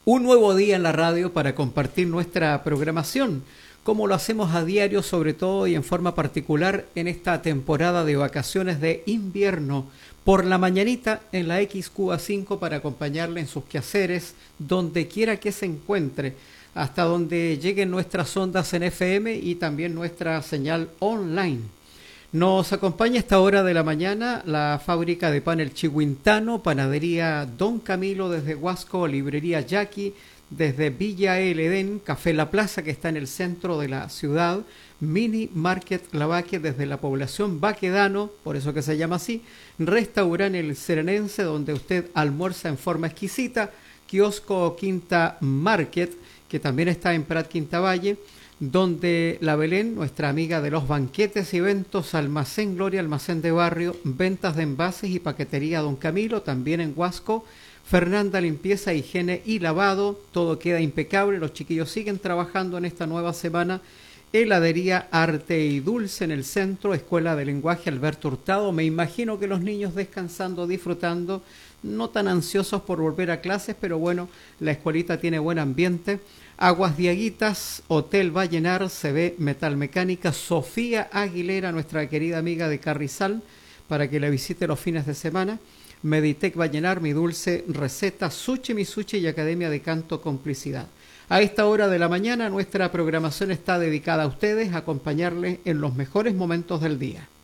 Un nuevo día en la radio para compartir nuestra programación, como lo hacemos a diario, sobre todo y en forma particular en esta temporada de vacaciones de invierno, por la mañanita en la XQA5 para acompañarle en sus quehaceres, donde quiera que se encuentre, hasta donde lleguen nuestras ondas en FM y también nuestra señal online. Nos acompaña a esta hora de la mañana la fábrica de pan El Chihuintano, panadería Don Camilo desde Huasco, librería Jackie desde Villa El Edén, Café La Plaza que está en el centro de la ciudad, Mini Market Lavaque desde la población Baquedano, por eso que se llama así, restaurante El Serenense donde usted almuerza en forma exquisita, kiosco Quinta Market que también está en Prat Quinta Valle, donde la Belén, nuestra amiga de los banquetes y eventos, Almacén Gloria, Almacén de Barrio, ventas de envases y paquetería Don Camilo, también en Huasco, Fernanda Limpieza, Higiene y Lavado, todo queda impecable, los chiquillos siguen trabajando en esta nueva semana, heladería Arte y Dulce en el centro, Escuela de Lenguaje Alberto Hurtado, me imagino que los niños descansando, disfrutando, no tan ansiosos por volver a clases, pero bueno, la escuelita tiene buen ambiente. Aguas Diaguitas, Hotel Vallenar, CB Metal Mecánica, Sofía Aguilera, nuestra querida amiga de Carrizal, para que la visite los fines de semana. Meditec Vallenar, Mi Dulce Receta, Sushi Misuchi y Academia de Canto Complicidad. A esta hora de la mañana nuestra programación está dedicada a ustedes, a acompañarles en los mejores momentos del día.